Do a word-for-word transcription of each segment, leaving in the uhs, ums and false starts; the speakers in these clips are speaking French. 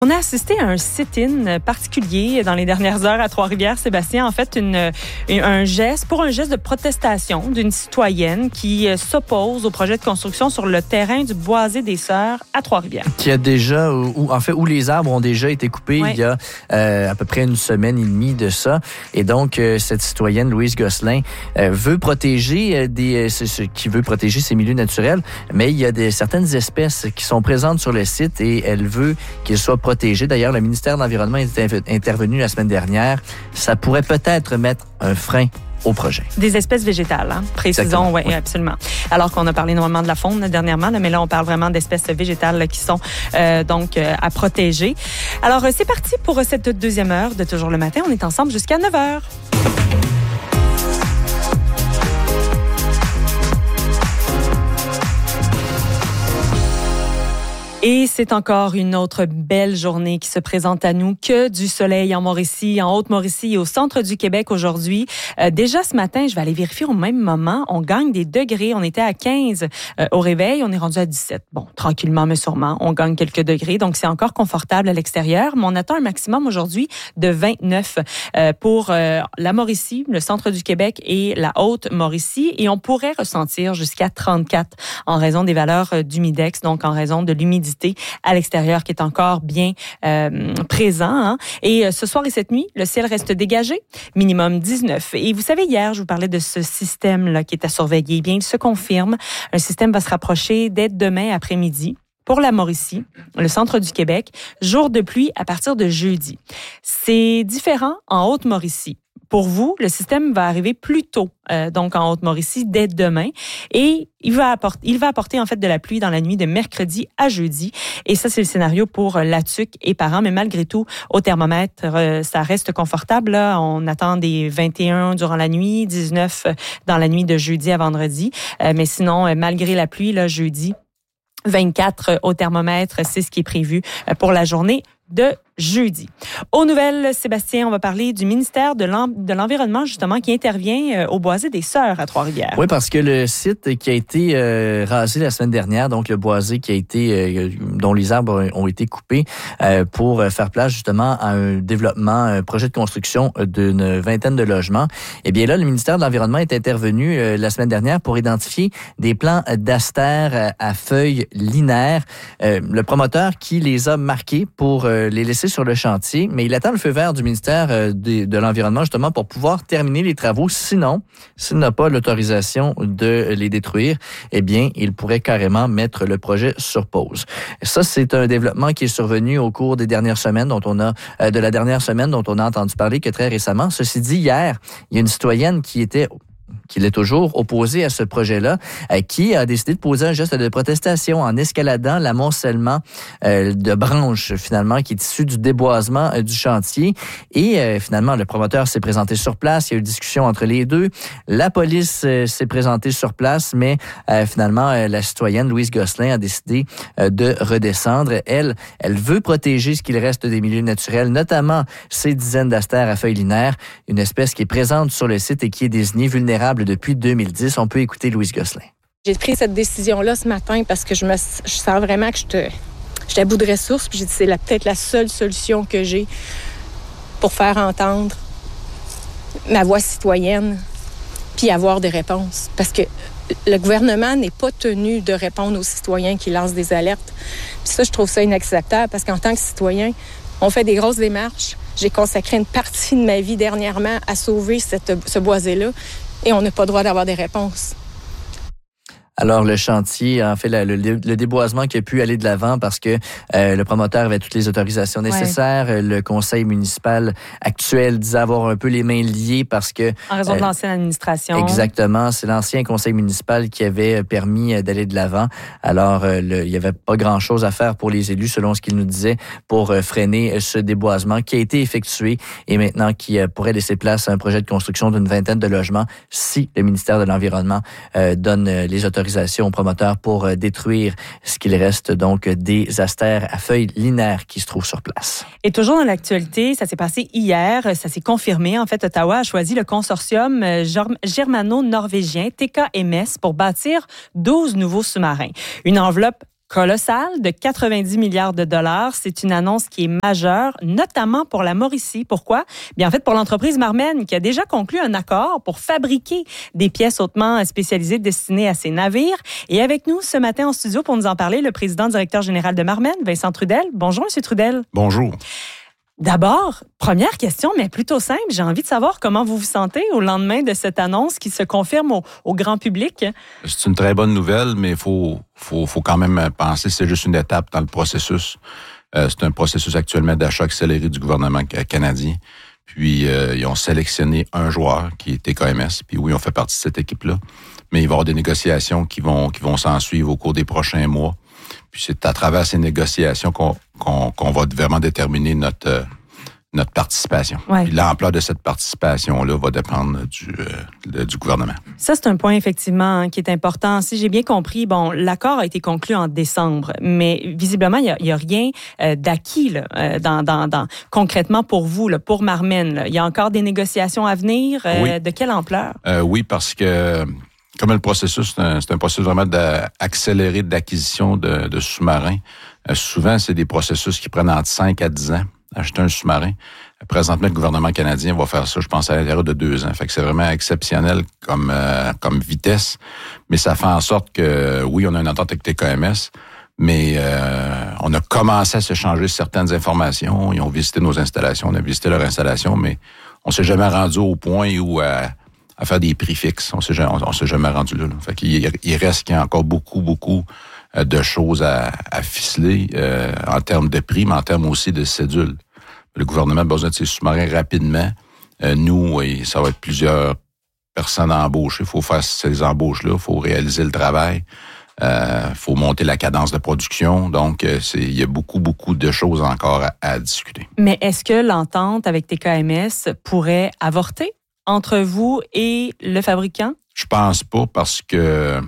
On a assisté à un sit-in particulier dans les dernières heures à Trois-Rivières, Sébastien. En fait, une, un geste, pour un geste de protestation d'une citoyenne qui s'oppose au projet de construction sur le terrain du Boisé des Sœurs à Trois-Rivières. Qui a déjà, ou en fait, où les arbres ont déjà été coupés ouais. il y a euh, à peu près une semaine et demie de ça. Et donc, euh, cette citoyenne, Louise Gosselin, euh, veut protéger euh, des, euh, qui veut protéger ces milieux naturels, mais il y a des, certaines espèces qui sont présentes sur le site et elle veut qu'ils soient protégés. D'ailleurs, le ministère de l'Environnement est intervenu la semaine dernière. Ça pourrait peut-être mettre un frein au projet. Des espèces végétales, hein? Précisons, ouais, oui, absolument. Alors qu'on a parlé normalement de la faune dernièrement, mais là, on parle vraiment d'espèces végétales là, qui sont euh, donc euh, à protéger. Alors, c'est parti pour cette deuxième heure de Toujours le matin. On est ensemble jusqu'à neuf heures. Et c'est encore une autre belle journée qui se présente à nous, que du soleil en Mauricie, en Haute-Mauricie et au centre du Québec aujourd'hui. Euh, déjà ce matin, je vais aller vérifier au même moment, on gagne des degrés. On était à quinze euh, au réveil, on est rendu à dix-sept. Bon, tranquillement mais sûrement, on gagne quelques degrés, donc c'est encore confortable à l'extérieur. Mais on attend un maximum aujourd'hui de vingt-neuf euh, pour euh, la Mauricie, le centre du Québec et la Haute-Mauricie. Et on pourrait ressentir jusqu'à trente-quatre en raison des valeurs euh, d'humidex, donc en raison de l'humidité à l'extérieur qui est encore bien euh, présent. Hein. Et euh, ce soir et cette nuit, le ciel reste dégagé, minimum dix-neuf. Et vous savez, hier, je vous parlais de ce système-là qui est à surveiller. Eh bien, il se confirme. Un système va se rapprocher dès demain après-midi pour la Mauricie, le centre du Québec. Jour de pluie à partir de jeudi. C'est différent en Haute-Mauricie. Pour vous, le système va arriver plus tôt, euh, donc en Haute-Mauricie, dès demain. Et il va apporter, il va apporter en fait de la pluie dans la nuit de mercredi à jeudi. Et ça, c'est le scénario pour La Tuque et Parent. Mais malgré tout, au thermomètre, euh, ça reste confortable. Là. On attend des vingt et un durant la nuit, dix-neuf dans la nuit de jeudi à vendredi. Euh, mais sinon, euh, malgré la pluie, là, jeudi, vingt-quatre au thermomètre, c'est ce qui est prévu pour la journée de jeudi. Aux nouvelles, Sébastien, on va parler du ministère de, l'en- de l'Environnement, justement, qui intervient au Boisé des Sœurs à Trois-Rivières. Oui, parce que le site qui a été euh, rasé la semaine dernière, donc le boisé qui a été, euh, dont les arbres ont été coupés euh, pour faire place justement à un développement, un projet de construction d'une vingtaine de logements. Eh bien là, le ministère de l'Environnement est intervenu euh, la semaine dernière pour identifier des plants d'astères à feuilles linéaires. Euh, le promoteur qui les a marqués pour euh, les laisser sur le chantier, mais il attend le feu vert du ministère euh, de, de l'Environnement justement pour pouvoir terminer les travaux. Sinon, s'il n'a pas l'autorisation de les détruire, eh bien, il pourrait carrément mettre le projet sur pause. Ça, c'est un développement qui est survenu au cours des dernières semaines, dont on a euh, de la dernière semaine, dont on a entendu parler que très récemment. Ceci dit, hier, il y a une citoyenne qui était qu'il est toujours opposé à ce projet-là, euh, qui a décidé de poser un geste de protestation en escaladant l'amoncellement euh, de branches, finalement, qui est issu du déboisement euh, du chantier. Et euh, finalement, le promoteur s'est présenté sur place. Il y a eu une discussion entre les deux. La police euh, s'est présentée sur place, mais euh, finalement, euh, la citoyenne Louise Gosselin a décidé euh, de redescendre. Elle, elle veut protéger ce qu'il reste des milieux naturels, notamment ces dizaines d'astères à feuilles linéaires, une espèce qui est présente sur le site et qui est désignée vulnérable depuis deux mille dix. On peut écouter Louise Gosselin. J'ai pris cette décision-là ce matin parce que je me je sens vraiment que j'étais à bout de ressources. Puis j'ai dit c'est la, peut-être la seule solution que j'ai pour faire entendre ma voix citoyenne puis avoir des réponses. Parce que le gouvernement n'est pas tenu de répondre aux citoyens qui lancent des alertes. Puis ça, je trouve ça inacceptable parce qu'en tant que citoyen, on fait des grosses démarches. J'ai consacré une partie de ma vie dernièrement à sauver cette, ce boisé-là. Et on n'a pas le droit d'avoir des réponses. Alors, le chantier, en fait, le, le, le déboisement qui a pu aller de l'avant parce que euh, le promoteur avait toutes les autorisations nécessaires. Ouais. Le conseil municipal actuel disait avoir un peu les mains liées parce que... En raison euh, de l'ancienne administration. Exactement. C'est l'ancien conseil municipal qui avait permis d'aller de l'avant. Alors, euh, le, il n'y avait pas grand-chose à faire pour les élus, selon ce qu'ils nous disaient, pour euh, freiner ce déboisement qui a été effectué et maintenant qui euh, pourrait laisser place à un projet de construction d'une vingtaine de logements si le ministère de l'Environnement euh, donne euh, les autorisations aux promoteurs pour euh, détruire ce qu'il reste donc des astères à feuilles linéaires qui se trouvent sur place. Et toujours dans l'actualité, ça s'est passé hier, ça s'est confirmé. En fait, Ottawa a choisi le consortium germano-norvégien T K M S pour bâtir douze nouveaux sous-marins. Une enveloppe colossale de quatre-vingt-dix milliards de dollars. C'est une annonce qui est majeure, notamment pour la Mauricie. Pourquoi? Bien, en fait, pour l'entreprise Marmen, qui a déjà conclu un accord pour fabriquer des pièces hautement spécialisées destinées à ces navires. Et avec nous ce matin en studio pour nous en parler, le président directeur général de Marmen, Vincent Trudel. Bonjour, M. Trudel. Bonjour. D'abord, première question, mais plutôt simple. J'ai envie de savoir comment vous vous sentez au lendemain de cette annonce qui se confirme au, au grand public. C'est une très bonne nouvelle, mais il faut, faut, faut quand même penser que c'est juste une étape dans le processus. Euh, c'est un processus actuellement d'achat accéléré du gouvernement canadien. Puis, euh, ils ont sélectionné un joueur qui est T K M S. Puis oui, on fait partie de cette équipe-là. Mais il va y avoir des négociations qui vont, qui vont s'en suivre au cours des prochains mois. Puis c'est à travers ces négociations qu'on, qu'on, qu'on va vraiment déterminer notre, euh, notre participation. Ouais. Puis l'ampleur de cette participation-là va dépendre du, euh, du gouvernement. Ça, c'est un point effectivement hein, qui est important. Si j'ai bien compris, bon, l'accord a été conclu en décembre, mais visiblement, il n'y a, a rien euh, d'acquis là, euh, dans, dans, dans, concrètement pour vous, là, pour Marmen. Là. Il y a encore des négociations à venir. Euh, oui. De quelle ampleur? Euh, oui, parce que... Comme le processus, c'est un, c'est un processus vraiment d'accéléré d'acquisition de, de sous-marins. Euh, souvent, c'est des processus qui prennent entre cinq à dix ans, acheter un sous-marin. Présentement, le gouvernement canadien va faire ça, je pense, à l'intérieur de deux ans. Fait que c'est vraiment exceptionnel comme, euh, comme vitesse. Mais ça fait en sorte que, oui, on a une entente avec T K M S, mais euh, on a commencé à s'échanger certaines informations. Ils ont visité nos installations, on a visité leur installation, mais on s'est jamais rendu au point où... Euh, à faire des prix fixes. On s'est jamais, on, on s'est jamais rendu là. là. Fait qu'il il reste qu'il y a encore beaucoup, beaucoup de choses à, à ficeler euh, en termes de prix, mais en termes aussi de cédules. Le gouvernement a besoin de ces sous-marins rapidement. Euh, nous, et ça va être plusieurs personnes embauchées. Il faut faire ces embauches-là. Il faut réaliser le travail. Il euh, faut monter la cadence de production. Donc, euh, c'est, il y a beaucoup, beaucoup de choses encore à, à discuter. Mais est-ce que l'entente avec T K M S pourrait avorter entre vous et le fabricant? Je pense pas parce que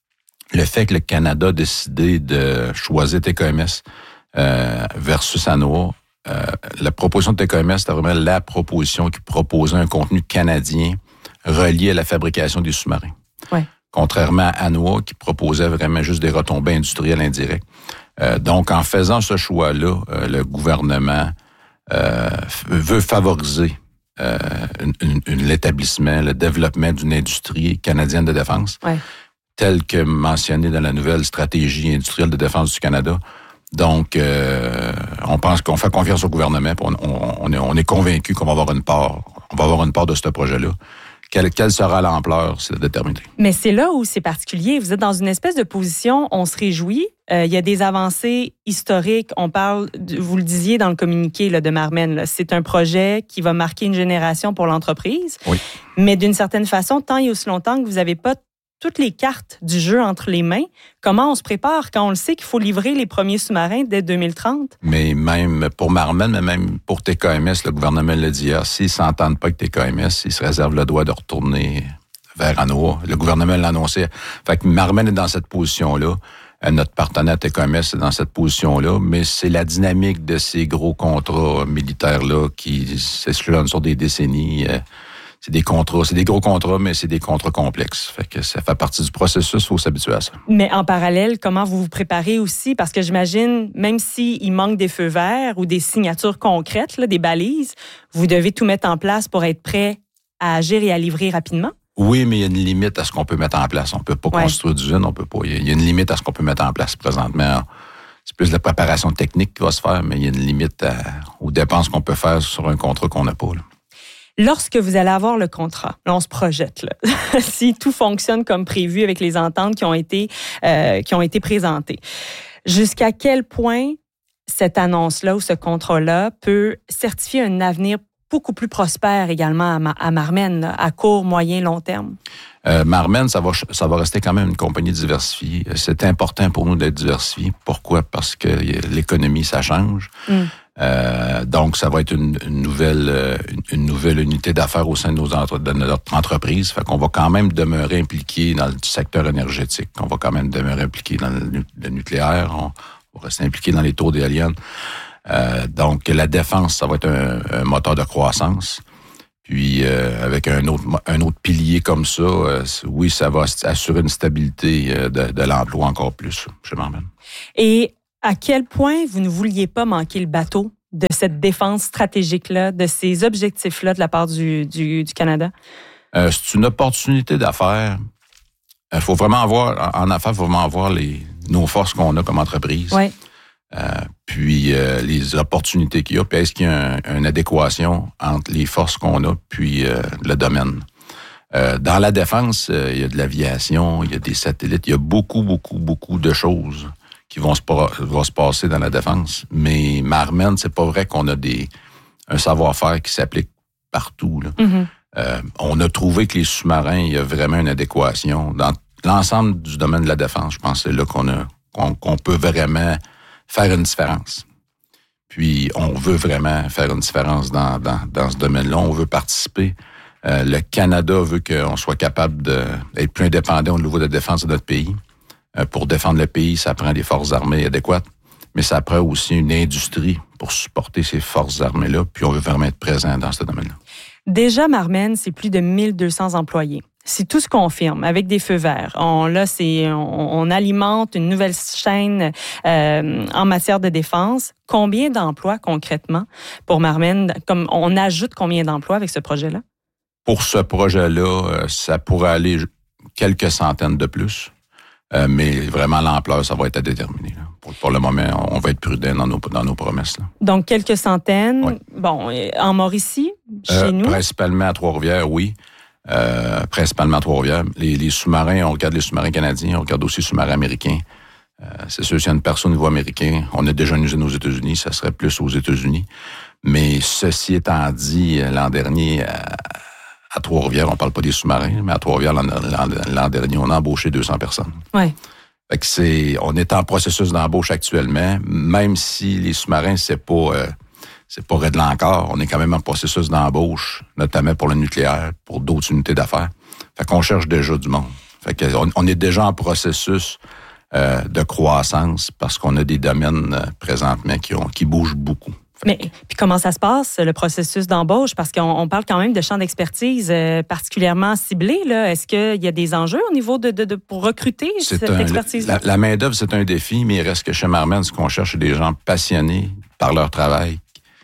le fait que le Canada a décidé de choisir T K M S euh, versus ANWA, euh, la proposition de T K M S, c'était vraiment la proposition qui proposait un contenu canadien relié à la fabrication des sous-marins. Ouais. Contrairement à ANWA qui proposait vraiment juste des retombées industrielles indirectes. Euh, donc, en faisant ce choix-là, euh, le gouvernement euh, veut favoriser Euh, une, une, une, l'établissement, le développement d'une industrie canadienne de défense, ouais. telle que mentionnée dans la nouvelle stratégie industrielle de défense du Canada. Donc, euh, on pense qu'on fait confiance au gouvernement, on, on, on est, on est convaincu qu'on va avoir une part, on va avoir une part de ce projet-là. Quelle, quelle sera l'ampleur, c'est déterminé. Mais c'est là où c'est particulier. Vous êtes dans une espèce de position, on se réjouit. Euh, il y a des avancées historiques. On parle, vous le disiez dans le communiqué là, de Marmen, là, c'est un projet qui va marquer une génération pour l'entreprise. Oui. Mais d'une certaine façon, tant et aussi longtemps que vous n'avez pas toutes les cartes du jeu entre les mains, comment on se prépare quand on le sait qu'il faut livrer les premiers sous-marins dès deux mille trente? Mais même pour Marmen, mais même pour T K M S, le gouvernement l'a dit hier, s'ils ne s'entendent pas avec T K M S, ils se réservent le droit de retourner vers ANWA. Le gouvernement l'a annoncé. Fait que Marmen est dans cette position-là. Notre partenaire T K M S est dans cette position-là, mais c'est la dynamique de ces gros contrats militaires-là qui s'échelonnent sur des décennies. C'est des contrats, c'est des gros contrats, mais c'est des contrats complexes. Fait que ça fait partie du processus, il faut s'habituer à ça. Mais en parallèle, comment vous vous préparez aussi? Parce que j'imagine, même s'il manque des feux verts ou des signatures concrètes, là, des balises, vous devez tout mettre en place pour être prêt à agir et à livrer rapidement? Oui, mais il y a une limite à ce qu'on peut mettre en place. On peut pas ouais. construire d'usine, on peut pas. Il y a une limite à ce qu'on peut mettre en place présentement. C'est plus de la préparation technique qui va se faire, mais il y a une limite à, aux dépenses qu'on peut faire sur un contrat qu'on n'a pas, là. Lorsque vous allez avoir le contrat, là, on se projette, là, si tout fonctionne comme prévu avec les ententes qui ont été, euh, qui ont été présentées, jusqu'à quel point cette annonce-là ou ce contrat-là peut certifier un avenir beaucoup plus prospère également à, Ma- à Marmen, là, à court, moyen, long terme? Euh, Marmen, ça va, ça va rester quand même une compagnie diversifiée. C'est important pour nous d'être diversifiés. Pourquoi? Parce que l'économie, ça change. Mm. Euh, donc, ça va être une, une nouvelle une, une nouvelle unité d'affaires au sein de, nos entre, de notre entreprise. Fait qu'on va quand même demeurer impliqué dans le secteur énergétique. On va quand même demeurer impliqué dans le, le nucléaire. On va rester impliqué dans les tours d'éoliennes. Euh, donc, la défense, ça va être un, un moteur de croissance. Puis euh, avec un autre un autre pilier comme ça, euh, oui, ça va assurer une stabilité euh, de, de l'emploi encore plus chez Marmen. Et à quel point vous ne vouliez pas manquer le bateau de cette défense stratégique-là, de ces objectifs-là de la part du, du, du Canada? Euh, c'est une opportunité d'affaires. Il faut vraiment avoir, en affaires, il faut vraiment avoir les, nos forces qu'on a comme entreprise. Oui. Euh, puis euh, les opportunités qu'il y a, puis est-ce qu'il y a un, une adéquation entre les forces qu'on a puis euh, le domaine. Euh, dans la défense, euh, il y a de l'aviation, il y a des satellites, il y a beaucoup, beaucoup, beaucoup de choses qui vont se, vont se passer dans la défense. Mais Marmen, c'est pas vrai qu'on a des un savoir-faire qui s'applique partout, là. Mm-hmm. Euh, on a trouvé que les sous-marins, il y a vraiment une adéquation. Dans l'ensemble du domaine de la défense, je pense que c'est là qu'on a qu'on, qu'on peut vraiment faire une différence. Puis, on veut vraiment faire une différence dans, dans, dans ce domaine-là. On veut participer. Euh, le Canada veut qu'on soit capable de, d'être plus indépendant au niveau de la défense de notre pays. Euh, pour défendre le pays, ça prend des forces armées adéquates, mais ça prend aussi une industrie pour supporter ces forces armées-là. Puis, on veut vraiment être présent dans ce domaine-là. Déjà, Marmen, c'est plus de mille deux cents employés. Si tout se confirme avec des feux verts, on, là, c'est, on, on alimente une nouvelle chaîne euh, en matière de défense. Combien d'emplois concrètement pour Marmen? Comme on ajoute combien d'emplois avec ce projet-là? Pour ce projet-là, ça pourrait aller quelques centaines de plus. Euh, mais vraiment, l'ampleur, ça va être à déterminer. Là. Pour, pour le moment, on va être prudent dans nos, dans nos promesses. Là. Donc, quelques centaines. Oui. Bon, en Mauricie, chez euh, nous? Principalement à Trois-Rivières, oui. Euh, principalement à Trois-Rivières. Les, les sous-marins, on regarde les sous-marins canadiens, on regarde aussi les sous-marins américains. Euh, c'est sûr, s'il y a une personne au niveau américain, on a déjà une usine aux États-Unis, ça serait plus aux États-Unis. Mais ceci étant dit, l'an dernier, à, à Trois-Rivières, on parle pas des sous-marins, mais à Trois-Rivières, l'an, l'an, l'an dernier, on a embauché deux cents personnes. Oui. Fait que c'est, on est en processus d'embauche actuellement, même si les sous-marins, c'est pas, euh, c'est pas redlant encore. On est quand même en processus d'embauche, notamment pour le nucléaire, pour d'autres unités d'affaires. Fait qu'on cherche déjà du monde. Fait que on, on est déjà en processus euh, de croissance parce qu'on a des domaines euh, présentement qui ont, qui bougent beaucoup. Mais puis comment ça se passe, le processus d'embauche? Parce qu'on on parle quand même de champs d'expertise euh, particulièrement ciblés. Là. Est-ce qu'il y a des enjeux au niveau de, de, de pour recruter c'est cette un, expertise? La, la main-d'œuvre, c'est un défi, mais il reste que chez Marmen, ce qu'on cherche, c'est des gens passionnés par leur travail,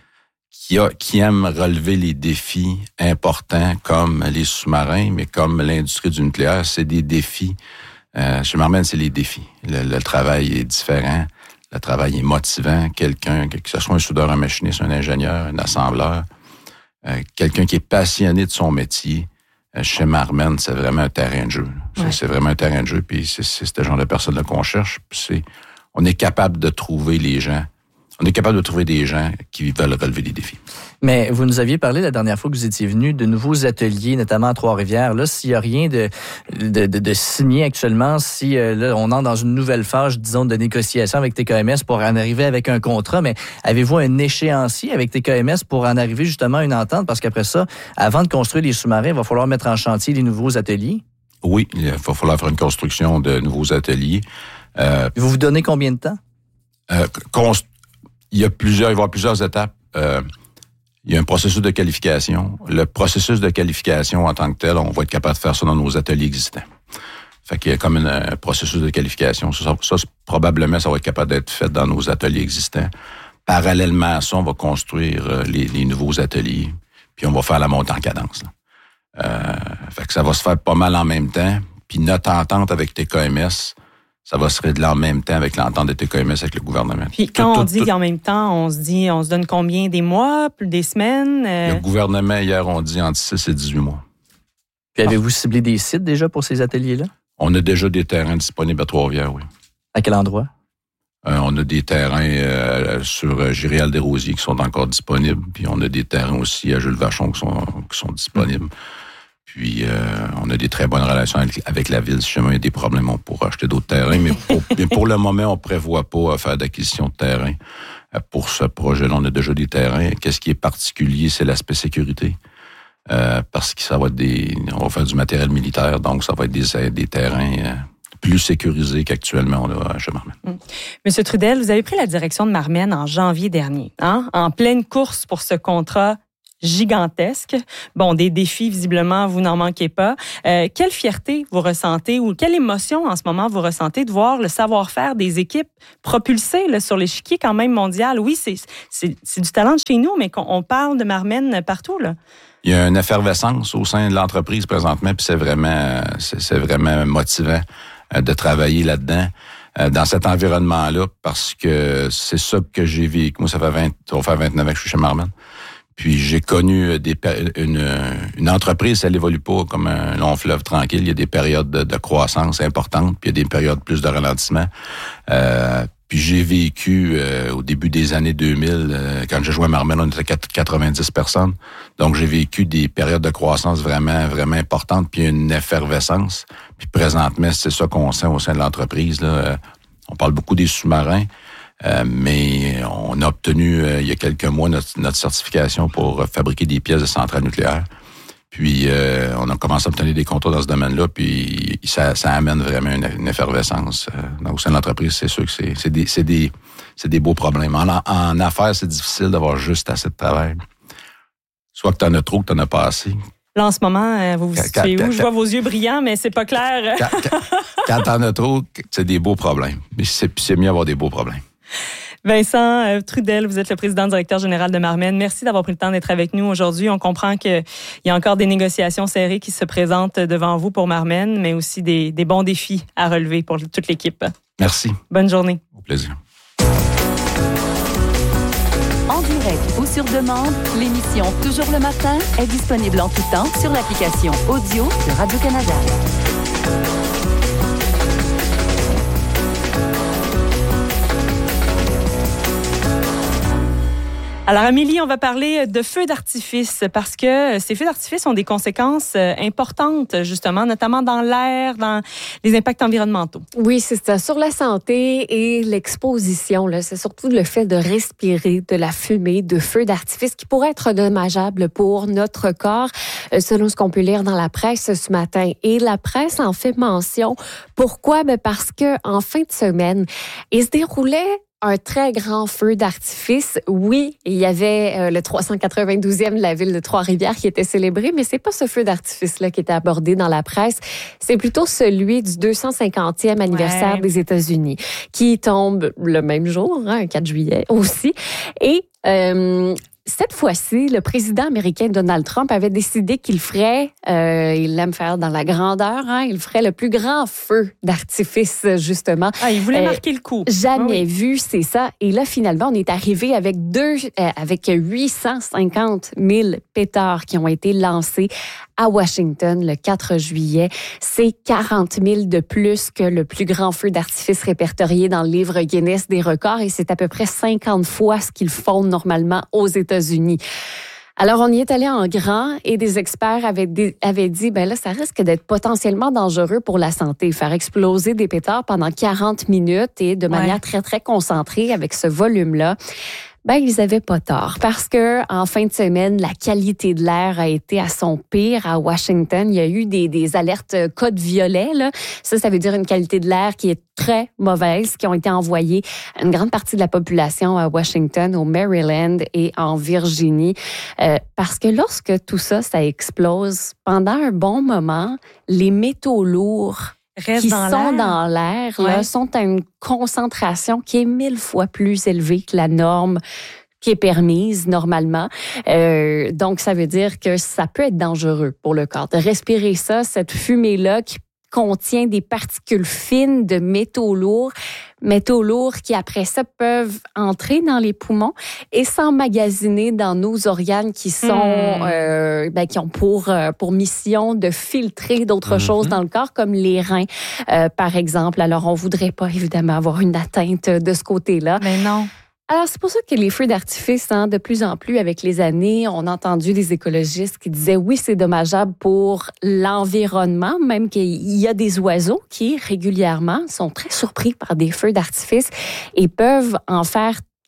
qui, a, qui aiment relever les défis importants comme les sous-marins, mais comme l'industrie du nucléaire, c'est des défis. Euh, chez Marmen, c'est les défis. Le, le travail est différent. Le travail est motivant. Quelqu'un, que ce soit un soudeur, un machiniste, un ingénieur, un assembleur, euh, quelqu'un qui est passionné de son métier, euh, chez Marmen, c'est vraiment un terrain de jeu. Ouais. C'est, c'est vraiment un terrain de jeu, puis c'est, c'est ce genre de personnes-là qu'on cherche. Puis c'est, on est capable de trouver les gens. On est capable de trouver des gens qui veulent relever des défis. Mais vous nous aviez parlé la dernière fois que vous étiez venu de nouveaux ateliers, notamment à Trois-Rivières. Là, s'il n'y a rien de, de, de, de signé actuellement, si euh, là, on entre dans une nouvelle phase, disons, de négociation avec T K M S pour en arriver avec un contrat, mais avez-vous un échéancier avec T K M S pour en arriver justement à une entente? Parce qu'après ça, avant de construire les sous-marins, il va falloir mettre en chantier les nouveaux ateliers. Oui, il va falloir faire une construction de nouveaux ateliers. Euh, vous vous donnez combien de temps? Euh, const- Il y a plusieurs, il va y avoir plusieurs étapes. Euh, il y a un processus de qualification. Le processus de qualification en tant que tel, on va être capable de faire ça dans nos ateliers existants. Fait qu'il y a comme une, un processus de qualification. Ça, ça, probablement, ça va être capable d'être fait dans nos ateliers existants. Parallèlement à ça, on va construire les, les nouveaux ateliers, puis on va faire la montée en cadence. Là. Euh, fait que ça va se faire pas mal en même temps. Puis notre entente avec T K M S, ça va se régler en même temps avec l'entente de T K M S avec le gouvernement. Puis quand tout, on tout, dit tout, en même temps, on se dit, on se donne combien, des mois, plus des semaines? Euh... Le gouvernement, hier, on dit entre six et dix-huit mois. Puis avez-vous ciblé des sites déjà pour ces ateliers-là? On a déjà des terrains disponibles à Trois-Rivières, oui. À quel endroit? Euh, on a des terrains euh, sur euh, Giréal-des-Rosiers qui sont encore disponibles. Puis on a des terrains aussi à Jules-Vachon qui sont, qui sont disponibles. Puis, euh, on a des très bonnes relations avec, avec la ville. Si jamais il y a des problèmes, on pourra acheter d'autres terrains. Mais pour, mais pour le moment, on prévoit pas faire d'acquisition de terrain. Pour ce projet-là, on a déjà des terrains. Qu'est-ce qui est particulier, c'est l'aspect sécurité. Euh, parce que ça va être des... On va faire du matériel militaire, donc ça va être des, des terrains euh, plus sécurisés qu'actuellement on a chez Marmen. Mmh. Monsieur Trudel, vous avez pris la direction de Marmen en janvier dernier, hein? En pleine course pour ce contrat gigantesques. Bon, des défis, visiblement, vous n'en manquez pas. Euh, quelle fierté vous ressentez ou quelle émotion en ce moment vous ressentez de voir le savoir-faire des équipes propulsées là, sur l'échiquier quand même mondial? Oui, c'est, c'est, c'est du talent de chez nous, mais qu'on, on parle de Marmen partout, là. Il y a une effervescence au sein de l'entreprise présentement, puis c'est vraiment, c'est, c'est vraiment motivant de travailler là-dedans, dans cet environnement-là, parce que c'est ça que j'ai vécu. Moi, ça fait vingt, ça va faire vingt-neuf ans que je suis chez Marmen. Puis j'ai connu des, une, une entreprise, ça n'évolue pas comme un long fleuve tranquille. Il y a des périodes de, de croissance importantes, puis il y a des périodes plus de ralentissement. Euh, puis j'ai vécu euh, au début des années deux mille, euh, quand j'ai joué à Marmen, on était quatre-vingt-dix personnes. Donc j'ai vécu des périodes de croissance vraiment, vraiment importantes, puis une effervescence. Puis présentement, c'est ça qu'on sent au sein de l'entreprise, là. Euh, on parle beaucoup des sous-marins. Euh, mais on a obtenu, euh, il y a quelques mois, notre, notre certification pour fabriquer des pièces de centrales nucléaires. Puis, euh, on a commencé à obtenir des contrats dans ce domaine-là, puis ça, ça amène vraiment une, une effervescence. Euh, donc, au sein de l'entreprise, c'est sûr que c'est, c'est, des, c'est, des, c'est des beaux problèmes. En, en affaires, c'est difficile d'avoir juste assez de travail. Soit que tu en as trop, que tu en as pas assez. Là, en ce moment, vous vous situez où? Je vois vos yeux brillants, mais c'est pas clair. Quand, quand, quand t'en as trop, c'est des beaux problèmes. Mais c'est, c'est mieux d'avoir des beaux problèmes. Vincent euh, Trudel, vous êtes le président directeur général de Marmen. Merci d'avoir pris le temps d'être avec nous aujourd'hui. On comprend qu'il y a encore des négociations serrées qui se présentent devant vous pour Marmen, mais aussi des, des bons défis à relever pour toute l'équipe. Merci. Bonne journée. Au plaisir. En direct ou sur demande, l'émission Toujours le matin est disponible en tout temps sur l'application audio de Radio-Canada. Alors, Amélie, on va parler de feux d'artifice parce que ces feux d'artifice ont des conséquences importantes, justement, notamment dans l'air, dans les impacts environnementaux. Oui, c'est ça. Sur la santé et l'exposition, là, c'est surtout le fait de respirer de la fumée de feux d'artifice qui pourrait être dommageable pour notre corps, selon ce qu'on peut lire dans la presse ce matin. Et la presse en fait mention. Pourquoi? Ben parce que en fin de semaine, il se déroulait un très grand feu d'artifice. Oui, il y avait euh, le trois cent quatre-vingt-douzième de la ville de Trois-Rivières qui était célébré, mais c'est pas ce feu d'artifice-là qui était abordé dans la presse. C'est plutôt celui du deux cent cinquantième anniversaire ouais. des États-Unis, qui tombe le même jour, hein, le quatre juillet aussi. Et euh, cette fois-ci, le président américain Donald Trump avait décidé qu'il ferait, euh, il l'aime faire dans la grandeur, hein, il ferait le plus grand feu d'artifice, justement. Ah, il voulait euh, marquer le coup. Jamais oui. vu, c'est ça. Et là, finalement, on est arrivé avec deux, euh, avec huit cent cinquante mille pétards qui ont été lancés à Washington le quatre juillet. C'est quarante mille de plus que le plus grand feu d'artifice répertorié dans le livre Guinness des records et c'est à peu près cinquante fois ce qu'ils font normalement aux États-Unis. Alors, on y est allé en grand et des experts avaient, des, avaient dit, ben là, ça risque d'être potentiellement dangereux pour la santé. Faire exploser des pétards pendant quarante minutes et de manière ouais. très, très concentrée avec ce volume-là. Ben, ils avaient pas tort parce que en fin de semaine, la qualité de l'air a été à son pire à Washington. Il y a eu des, des alertes code violet, là. Ça, ça veut dire une qualité de l'air qui est très mauvaise, qui ont été envoyées à une grande partie de la population à Washington, au Maryland et en Virginie. Euh, parce que lorsque tout ça, ça explose, pendant un bon moment, les métaux lourds Reste qui dans sont l'air. dans l'air, ouais. là, sont à une concentration qui est mille fois plus élevée que la norme qui est permise normalement. Euh, donc, ça veut dire que ça peut être dangereux pour le corps de respirer ça, cette fumée-là qui contient des particules fines de métaux lourds, métaux lourds qui, après ça, peuvent entrer dans les poumons et s'emmagasiner dans nos organes qui sont, mmh. euh, ben, qui ont pour, euh, pour mission de filtrer d'autres mmh. choses dans le corps, comme les reins, euh, par exemple. Alors, on voudrait pas, évidemment, avoir une atteinte de ce côté-là. Mais non. Alors, c'est pour ça que les feux d'artifice, hein, de plus en plus, avec les années, on a entendu des écologistes qui disaient, oui, c'est dommageable pour l'environnement, même qu'il y a des oiseaux qui, régulièrement, sont très surpris par des feux d'artifice et peuvent en faire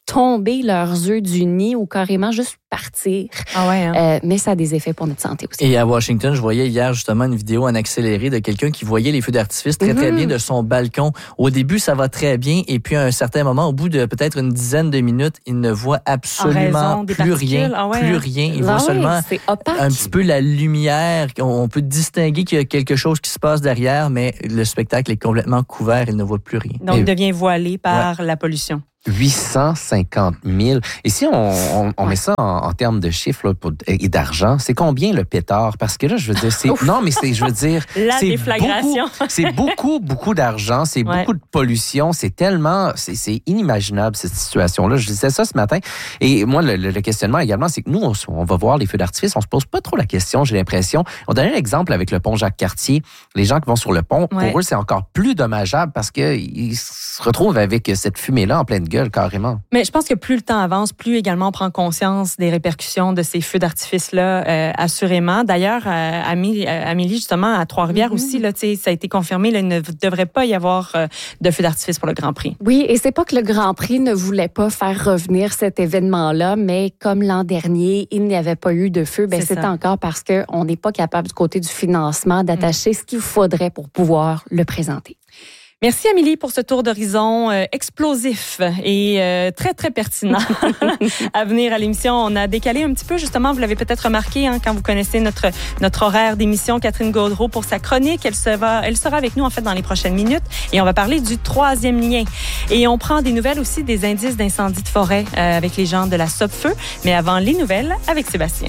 tomber leurs œufs du nid ou carrément juste partir. Ah ouais, hein? euh, mais ça a des effets pour notre santé aussi. Et à Washington, je voyais hier justement une vidéo en accéléré de quelqu'un qui voyait les feux d'artifice très, très bien de son balcon. Au début, ça va très bien. Et puis, à un certain moment, au bout de peut-être une dizaine de minutes, il ne voit absolument plus rien. Ah ouais, plus hein? rien. Il ah voit ouais, seulement c'est opaque. un petit peu la lumière. On peut distinguer qu'il y a quelque chose qui se passe derrière, mais le spectacle est complètement couvert. Il ne voit plus rien. Donc, il devient voilé par ouais. la pollution. huit cent cinquante mille. Et si on, on, on met ça en, en termes de chiffres là, pour, et d'argent, c'est combien le pétard? Parce que là, je veux dire, c'est... non, mais c'est, je veux dire... La c'est déflagration. Beaucoup, c'est beaucoup, beaucoup d'argent. C'est ouais. beaucoup de pollution. C'est tellement... C'est, c'est inimaginable, cette situation-là. Je disais ça ce matin. Et moi, le, le, le questionnement également, c'est que nous, on, on va voir les feux d'artifice. On se pose pas trop la question, j'ai l'impression. On donne un exemple avec le pont Jacques-Cartier. Les gens qui vont sur le pont, ouais. pour eux, c'est encore plus dommageable parce qu'ils se retrouvent avec cette fumée-là en pleine gueule. Carrément. Mais je pense que plus le temps avance, plus également on prend conscience des répercussions de ces feux d'artifice-là, euh, assurément. D'ailleurs, euh, Amélie, euh, Amélie, justement, à Trois-Rivières mm-hmm. aussi, là, ça a été confirmé, là, il ne devrait pas y avoir euh, de feux d'artifice pour le Grand Prix. Oui, et c'est pas que le Grand Prix ne voulait pas faire revenir cet événement-là, mais comme l'an dernier, il n'y avait pas eu de feu, ben c'est, c'est encore parce qu'on n'est pas capable du côté du financement d'attacher mm. ce qu'il faudrait pour pouvoir le présenter. Merci Amélie pour ce tour d'horizon euh, explosif et euh, très, très pertinent à venir à l'émission. On a décalé un petit peu, justement, vous l'avez peut-être remarqué hein, quand vous connaissez notre, notre horaire d'émission. Catherine Gaudreault pour sa chronique. Elle sera, elle sera avec nous en fait dans les prochaines minutes et on va parler du troisième lien. Et on prend des nouvelles aussi des indices d'incendie de forêt euh, avec les gens de la Sopfeu. Mais avant les nouvelles, avec Sébastien.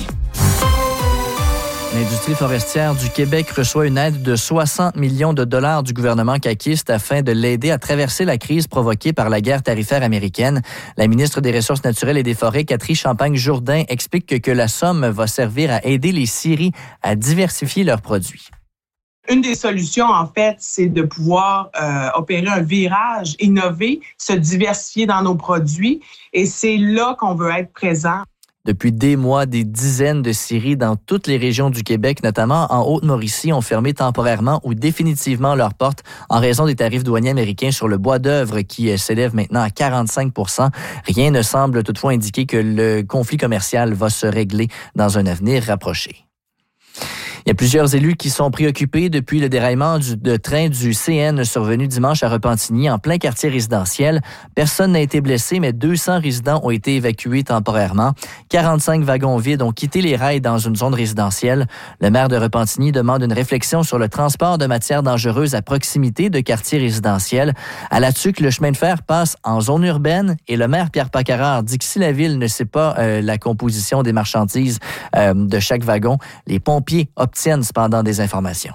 L'industrie forestière du Québec reçoit une aide de soixante millions de dollars du gouvernement caquiste afin de l'aider à traverser la crise provoquée par la guerre tarifaire américaine. La ministre des Ressources naturelles et des Forêts, Catherine Champagne-Jourdain, explique que, que la somme va servir à aider les scieries à diversifier leurs produits. Une des solutions, en fait, c'est de pouvoir euh, opérer un virage, innover, se diversifier dans nos produits. Et c'est là qu'on veut être présent. Depuis des mois, des dizaines de scieries dans toutes les régions du Québec, notamment en Haute-Mauricie, ont fermé temporairement ou définitivement leurs portes en raison des tarifs douaniers américains sur le bois d'œuvre qui s'élève maintenant à quarante-cinq pour cent. Rien ne semble toutefois indiquer que le conflit commercial va se régler dans un avenir rapproché. Il y a plusieurs élus qui sont préoccupés depuis le déraillement du, de train du C N survenu dimanche à Repentigny, en plein quartier résidentiel. Personne n'a été blessé, mais deux cents résidents ont été évacués temporairement. quarante-cinq wagons vides ont quitté les rails dans une zone résidentielle. Le maire de Repentigny demande une réflexion sur le transport de matières dangereuses à proximité de quartiers résidentiels. À la Tuque, le chemin de fer passe en zone urbaine et le maire Pierre Pacarard dit que si la ville ne sait pas euh, la composition des marchandises euh, de chaque wagon, les pompiers obtiennent cependant des informations.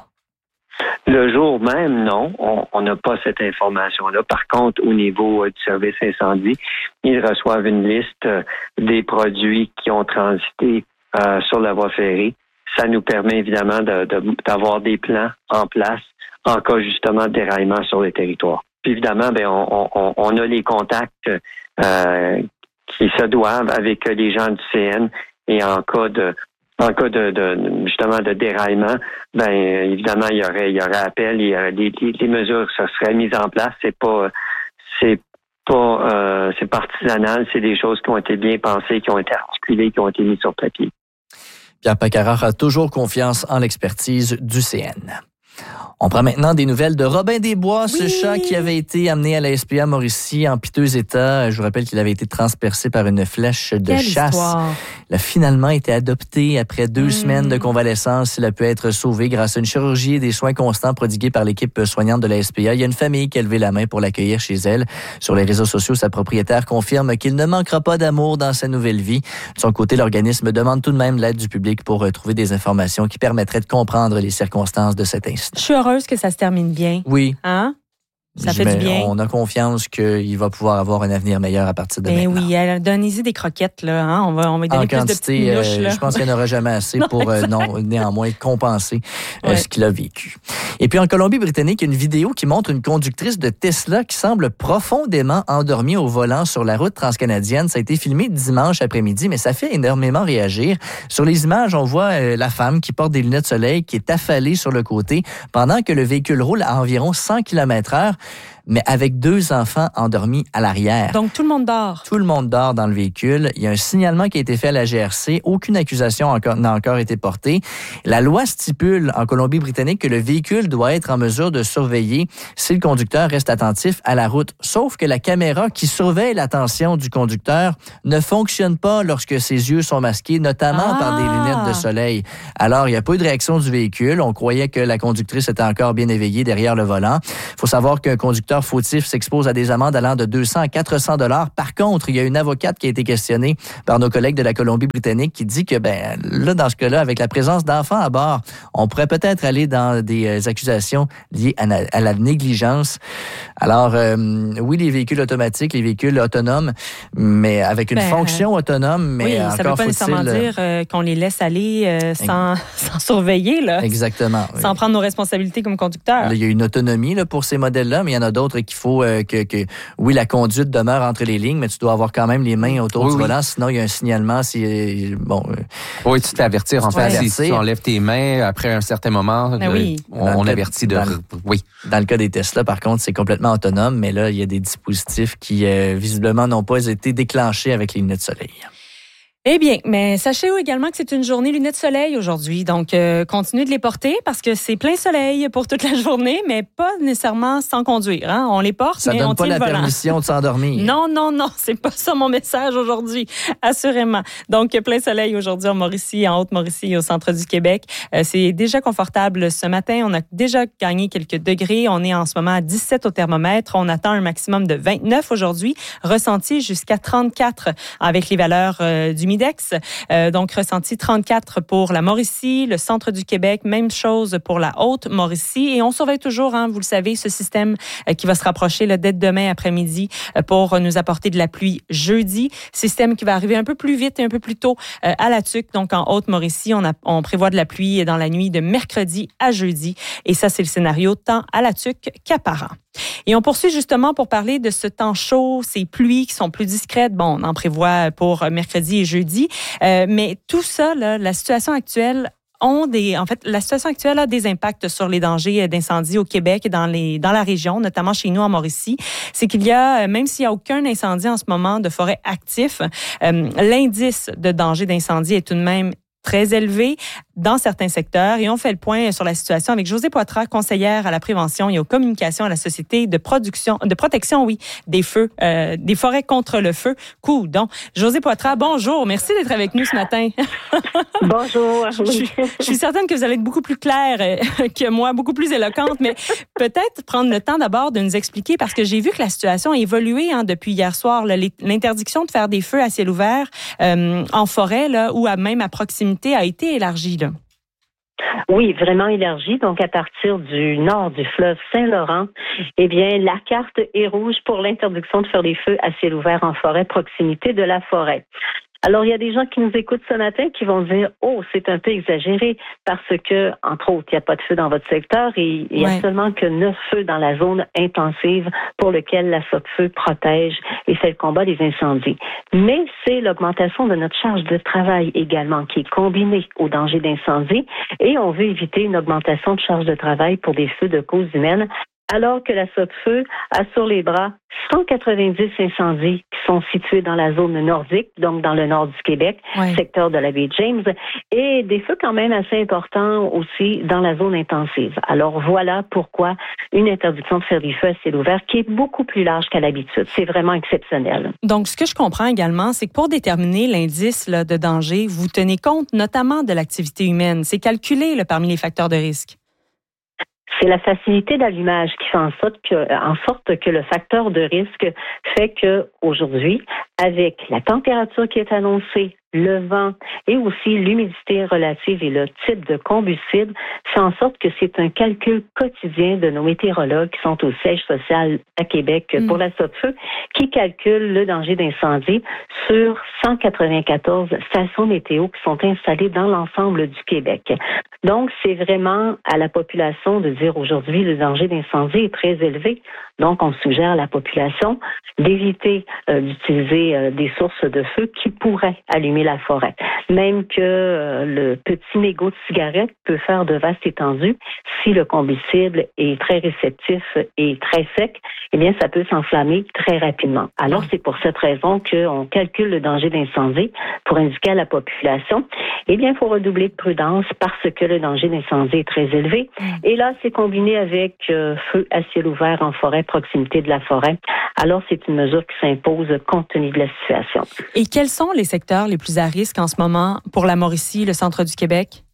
Le jour même, non, on n'a pas cette information-là. Par contre, au niveau euh, du service incendie, ils reçoivent une liste euh, des produits qui ont transité euh, sur la voie ferrée. Ça nous permet évidemment de, de, d'avoir des plans en place en cas justement de déraillement sur le territoire. Puis évidemment, ben, on, on, on a les contacts euh, qui se doivent avec les gens du C N et en cas de En cas de, de justement de déraillement, ben évidemment il y aurait il y aurait appel, il y aurait des, des, des mesures se seraient mises en place. C'est pas c'est pas euh, c'est pas artisanal, c'est des choses qui ont été bien pensées, qui ont été articulées, qui ont été mises sur papier. Pierre Pacarard a toujours confiance en l'expertise du C N. On prend maintenant des nouvelles de Robin des Bois, oui. Ce chat qui avait été amené à la S P A Mauricie en piteux état. Je vous rappelle qu'il avait été transpercé par une flèche de Quelle chasse. Histoire. Il a finalement été adopté après deux mmh. semaines de convalescence. Il a pu être sauvé grâce à une chirurgie et des soins constants prodigués par l'équipe soignante de la S P A. Il y a une famille qui a levé la main pour l'accueillir chez elle. Sur les réseaux sociaux, sa propriétaire confirme qu'il ne manquera pas d'amour dans sa nouvelle vie. De son côté, l'organisme demande tout de même l'aide du public pour trouver des informations qui permettraient de comprendre les circonstances de cet incident. Je suis heureuse que ça se termine bien. Oui. Hein? Ça fait Mais du bien. On a confiance qu'il va pouvoir avoir un avenir meilleur à partir de ben maintenant. Oui, donnez-y des croquettes, là. Hein? On va, on va donner en plus quantité, de petites mouches, là. Euh, je pense qu'il n'y en aura jamais assez non, pour euh, non, néanmoins compenser euh, ouais. ce qu'il a vécu. Et puis en Colombie-Britannique, il y a une vidéo qui montre une conductrice de Tesla qui semble profondément endormie au volant sur la route transcanadienne. Ça a été filmé dimanche après-midi, mais ça fait énormément réagir. Sur les images, on voit euh, la femme qui porte des lunettes de soleil, qui est affalée sur le côté, pendant que le véhicule roule à environ cent kilomètres heure. mais avec deux enfants endormis à l'arrière. Donc, tout le monde dort. Tout le monde dort dans le véhicule. Il y a un signalement qui a été fait à la G R C. Aucune accusation encore, n'a encore été portée. La loi stipule en Colombie-Britannique que le véhicule doit être en mesure de surveiller si le conducteur reste attentif à la route. Sauf que la caméra qui surveille l'attention du conducteur ne fonctionne pas lorsque ses yeux sont masqués, notamment Ah. par des lunettes de soleil. Alors, il n'y a pas eu de réaction du véhicule. On croyait que la conductrice était encore bien éveillée derrière le volant. Il faut savoir qu'un conducteur fautif s'expose à des amendes allant de deux cents à quatre cents dollars. Par contre, il y a une avocate qui a été questionnée par nos collègues de la Colombie-Britannique qui dit que, ben, là, dans ce cas-là, avec la présence d'enfants à bord, on pourrait peut-être aller dans des euh, accusations liées à, na- à la négligence. Alors, euh, oui, les véhicules automatiques, les véhicules autonomes, mais avec une Ben, fonction autonome, mais oui, encore ça ne veut pas faut-il... nécessairement dire euh, qu'on les laisse aller euh, sans, sans surveiller, là, Exactement. sans oui. prendre nos responsabilités comme conducteurs. Là, il y a une autonomie là, pour ces modèles-là, mais il y en a d'autres qu'il faut euh, que, que, oui, la conduite demeure entre les lignes, mais tu dois avoir quand même les mains autour Oui, du oui. volant, sinon il y a un signalement. Si, euh, bon, euh, Oui, tu te fais avertir. En Tu te fait, fais si, si avertir. tu enlèves tes mains, après un certain moment, Ben le- oui. on, Dans on le- avertit de... dans le- Oui. dans le cas des Tesla, par contre, c'est complètement autonome, mais là, il y a des dispositifs qui, euh, visiblement, n'ont pas été déclenchés avec les lunettes de soleil. Eh bien, mais sachez également que c'est une journée lunettes de soleil aujourd'hui. Donc, euh, continuez de les porter parce que c'est plein soleil pour toute la journée, mais pas nécessairement sans conduire. Hein? On les porte, Ça mais on donne pas tient la le volant. permission de s'endormir. Non, non, non, c'est pas ça mon message aujourd'hui, assurément. Donc, plein soleil aujourd'hui en Mauricie, en Haute-Mauricie et au centre du Québec. Euh, c'est déjà confortable ce matin. On a déjà gagné quelques degrés. On est en ce moment à dix-sept au thermomètre. On attend un maximum de vingt-neuf aujourd'hui, ressenti jusqu'à trente-quatre avec les valeurs euh, du Midex. Euh, donc, ressenti trente-quatre pour la Mauricie, le centre du Québec, même chose pour la Haute-Mauricie. Et on surveille toujours, hein, vous le savez, ce système euh, qui va se rapprocher là, dès demain après-midi euh, pour nous apporter de la pluie jeudi. Système qui va arriver un peu plus vite et un peu plus tôt euh, à la Tuque. Donc, en Haute-Mauricie, on, a, on prévoit de la pluie dans la nuit de mercredi à jeudi. Et ça, c'est le scénario tant à la Tuque qu'à Parent. Et on poursuit justement pour parler de ce temps chaud, ces pluies qui sont plus discrètes. Bon, on en prévoit pour mercredi et jeudi. Euh, mais tout ça, là, la situation actuelle, ont des, en fait, la situation actuelle a des impacts sur les dangers d'incendie au Québec et dans les, dans la région, notamment chez nous en Mauricie. C'est qu'il y a, même s'il n'y a aucun incendie en ce moment de forêt actif, euh, l'indice de danger d'incendie est tout de même très élevé dans certains secteurs. Et on fait le point sur la situation avec Josée Poitras, conseillère à la prévention et aux communications à la Société de production, de protection, oui, des feux, euh, des forêts contre le feu. Cool. Donc, Josée Poitras, bonjour. Merci d'être avec nous ce matin. Bonjour. Je, suis- je suis certaine que vous allez être beaucoup plus claire euh, que moi, beaucoup plus éloquente, mais peut-être prendre le temps d'abord de nous expliquer, parce que j'ai vu que la situation a évolué hein, depuis hier soir. Là, les- l'interdiction de faire des feux à ciel ouvert euh, en forêt là, ou à, même à proximité a été élargie. Là. Oui, vraiment élargi. Donc, à partir du nord du fleuve Saint-Laurent, eh bien, la carte est rouge pour l'interdiction de faire des feux à ciel ouvert en forêt, proximité de la forêt. Alors, il y a des gens qui nous écoutent ce matin qui vont dire « Oh, c'est un peu exagéré parce que, entre autres, il n'y a pas de feu dans votre secteur et il n'y a Ouais. seulement que neuf feux dans la zone intensive pour lequel la SOPFEU protège et fait le combat des incendies. » Mais c'est l'augmentation de notre charge de travail également qui est combinée au danger d'incendie et on veut éviter une augmentation de charge de travail pour des feux de cause humaine alors que la SOPFEU a sur les bras cent quatre-vingt-dix incendies qui sont situés dans la zone nordique, donc dans le nord du Québec, Ouais. secteur de la baie James, et des feux quand même assez importants aussi dans la zone intensive. Alors voilà pourquoi une interdiction de faire des feux à ciel ouvert qui est beaucoup plus large qu'à l'habitude. C'est vraiment exceptionnel. Donc, ce que je comprends également, c'est que pour déterminer l'indice là, de danger, vous tenez compte notamment de l'activité humaine. C'est calculé là, parmi les facteurs de risque. C'est la facilité d'allumage qui fait en sorte que, en sorte que le facteur de risque fait que aujourd'hui, avec la température qui est annoncée, le vent et aussi l'humidité relative et le type de combustible, fait en sorte que c'est un calcul quotidien de nos météorologues qui sont au siège social à Québec Mm. pour la SOPFEU, qui calculent le danger d'incendie sur cent quatre-vingt-quatorze stations météo qui sont installées dans l'ensemble du Québec. Donc, c'est vraiment à la population de dire aujourd'hui le danger d'incendie est très élevé. Donc, on suggère à la population d'éviter euh, d'utiliser euh, des sources de feu qui pourraient allumer la forêt. même que euh, le petit mégot de cigarette peut faire de vastes étendues. Si le combustible est très réceptif et très sec, eh bien, ça peut s'enflammer très rapidement. Alors, c'est pour cette raison qu'on calcule le danger d'incendie pour indiquer à la population, eh bien, il faut redoubler de prudence parce que le danger d'incendie est très élevé. Et là, c'est combiné avec euh, feu à ciel ouvert en forêt, proximité de la forêt. Alors, c'est une mesure qui s'impose compte tenu de la situation. Et quels sont les secteurs les plus à risque en ce moment pour la Mauricie, le centre du Québec?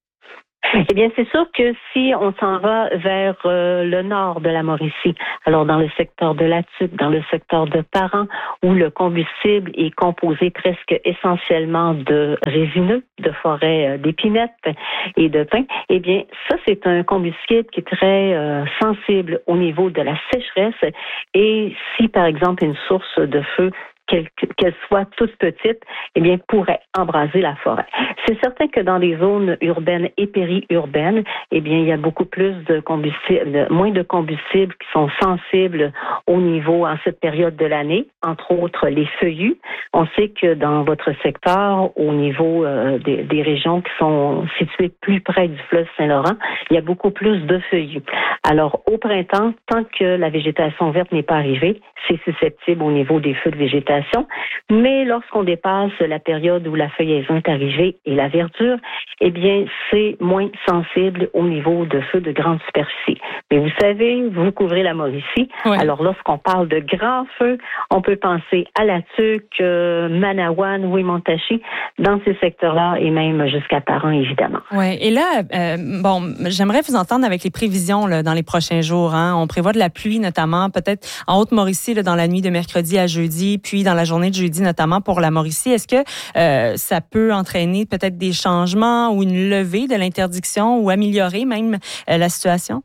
Eh bien, c'est sûr que si on s'en va vers euh, le nord de la Mauricie, alors dans le secteur de la Tuque, dans le secteur de Parent, où le combustible est composé presque essentiellement de résineux, de forêts euh, d'épinettes et de pins, eh bien, ça, c'est un combustible qui est très euh, sensible au niveau de la sécheresse. Et si, par exemple, une source de feu Qu'elle, qu'elle soit toute petite, eh bien, pourrait embraser la forêt. C'est certain que dans les zones urbaines et périurbaines, eh bien, il y a beaucoup plus de combustible, moins de combustibles qui sont sensibles au niveau en cette période de l'année, entre autres les feuillus. On sait que dans votre secteur, au niveau euh, des, des régions qui sont situées plus près du fleuve Saint-Laurent, il y a beaucoup plus de feuillus. Alors, au printemps, tant que la végétation verte n'est pas arrivée, c'est susceptible au niveau des feux de végétation. Mais lorsqu'on dépasse la période où la feuillaison est arrivée et la verdure, eh bien, c'est moins sensible au niveau de feux de grande superficie. Mais vous savez, vous couvrez la Mauricie. Oui. Alors, lorsqu'on parle de grands feux, on peut penser à la Tuque, euh, Manawan, Ouimontachi, dans ces secteurs-là et même jusqu'à Parent, évidemment. Oui. Et là, euh, bon, j'aimerais vous entendre avec les prévisions là, dans les prochains jours. Hein. On prévoit de la pluie, notamment, peut-être en Haute-Mauricie, là, dans la nuit de mercredi à jeudi, puis dans la journée de jeudi, notamment pour la Mauricie. Est-ce que euh, ça peut entraîner peut-être des changements ou une levée de l'interdiction ou améliorer même euh, la situation?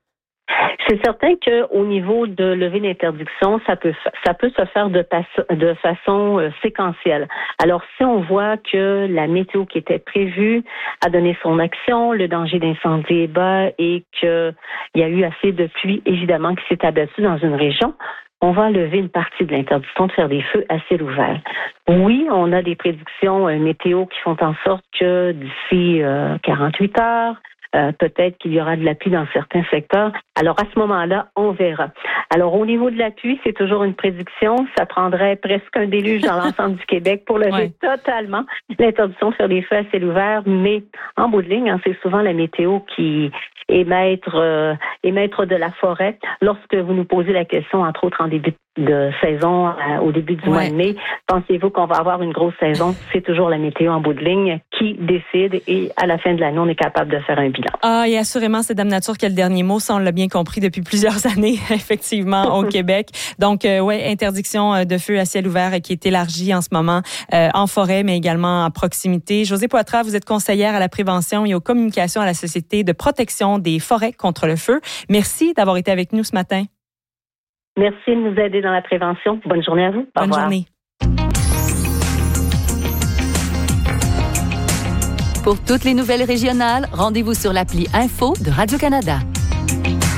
C'est certain qu'au niveau de levée d'interdiction, ça peut ça peut se faire de, de façon euh, séquentielle. Alors, si on voit que la météo qui était prévue a donné son action, le danger d'incendie est bas et qu'il y a eu assez de pluie, évidemment, qui s'est abattue dans une région, on va lever une partie de l'interdiction de faire des feux à ciel ouvert. Oui, on a des prédictions euh, météo qui font en sorte que d'ici euh, quarante-huit heures, Euh, peut-être qu'il y aura de la pluie dans certains secteurs. Alors, à ce moment-là, on verra. Alors, au niveau de la pluie, c'est toujours une prédiction. Ça prendrait presque un déluge dans l'ensemble du Québec pour lever ouais. totalement l'interdiction de faire des feux à ciel ouvert. Mais, en bout de ligne, hein, c'est souvent la météo qui est maître, euh, est maître de la forêt. Lorsque vous nous posez la question, entre autres en début de saison, euh, au début du ouais. mois de mai, pensez-vous qu'on va avoir une grosse saison? C'est toujours la météo en bout de ligne qui décide et à la fin de l'année, on est capable de faire un bilan. Ah, et assurément, c'est Dame Nature qui a le dernier mot. Ça, on l'a bien compris depuis plusieurs années, effectivement, au Québec. Donc, euh, ouais, interdiction de feu à ciel ouvert qui est élargie en ce moment euh, en forêt, mais également à proximité. Josée Poitras, vous êtes conseillère à la prévention et aux communications à la Société de protection des forêts contre le feu. Merci d'avoir été avec nous ce matin. Merci de nous aider dans la prévention. Bonne journée à vous. Au Bonne revoir. journée. Pour toutes les nouvelles régionales, rendez-vous sur l'appli Info de Radio-Canada.